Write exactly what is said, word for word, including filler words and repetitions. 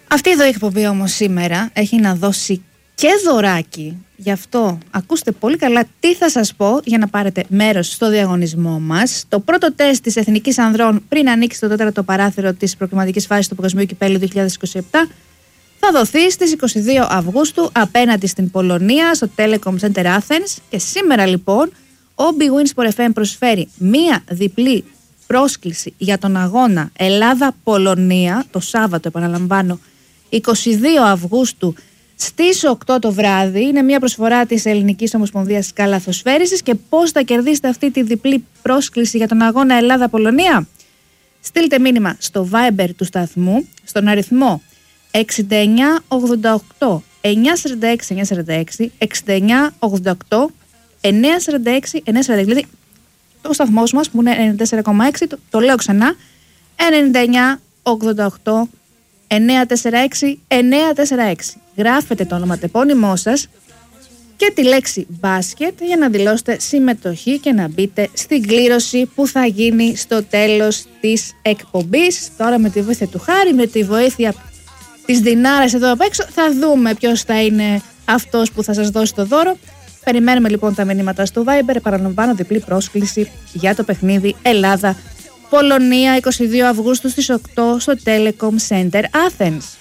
Αυτή εδώ η εκπομπή όμως σήμερα έχει να δώσει και δωράκι. Γι' αυτό ακούστε πολύ καλά τι θα σας πω για να πάρετε μέρος στο διαγωνισμό μας. Το πρώτο τεστ της Εθνικής Ανδρών πριν ανοίξει το τέταρτο παράθυρο της προκριματικής φάσης του Παγκοσμίου Κυπέλλου δύο χιλιάδες είκοσι επτά θα δοθεί στις είκοσι δύο Αυγούστου απέναντι στην Πολωνία στο Telecom Center Athens. Και σήμερα λοιπόν ο Big Win Sport εφ εμ προσφέρει μία διπλή πρόσκληση για τον αγώνα Ελλάδα-Πολωνία το Σάββατο, επαναλαμβάνω, είκοσι δύο Αυγούστου στις οκτώ το βράδυ. Είναι μια προσφορά της Ελληνικής Ομοσπονδίας Καλαθοσφαίρισης. Και πώς θα κερδίσετε αυτή τη διπλή πρόσκληση για τον αγώνα Ελλάδα-Πολωνία? Στείλτε μήνυμα στο Viber του σταθμού στον αριθμό εξήντα εννιά ογδόντα οκτώ εννιακόσια σαράντα έξι εννιακόσια σαράντα έξι, εξήντα εννιά ογδόντα οκτώ εννιακόσια σαράντα έξι εννιακόσια σαράντα έξι. Δηλαδή το σταθμός μας που είναι ενενήντα τέσσερα κόμμα έξι, το, το λέω ξανά, ενενήντα εννιά ογδόντα οκτώ εννιακόσια σαράντα έξι εννιακόσια σαράντα έξι. Γράφετε το ονοματεπώνυμό σας και τη λέξη μπάσκετ για να δηλώσετε συμμετοχή και να μπείτε στην κλήρωση που θα γίνει στο τέλος της εκπομπής. Τώρα με τη βοήθεια του Χάρη, με τη βοήθεια της Δινάρας εδώ απ' έξω, θα δούμε ποιος θα είναι αυτός που θα σας δώσει το δώρο. Περιμένουμε λοιπόν τα μηνύματα στο Viber. Παραλαμβάνω, διπλή πρόσκληση για το παιχνίδι Ελλάδα-Πολωνία είκοσι δύο Αυγούστου στις οκτώ στο Telecom Center Athens.